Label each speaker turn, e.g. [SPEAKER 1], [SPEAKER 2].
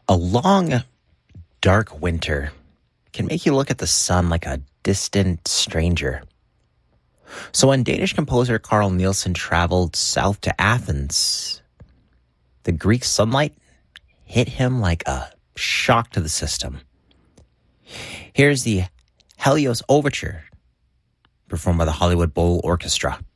[SPEAKER 1] A long, dark winter can make you look at the sun like a distant stranger. So when Danish composer Carl Nielsen traveled south to Athens, the Greek sunlight hit him like a shock to the system. Here's the Helios Overture, performed by the Hollywood Bowl Orchestra.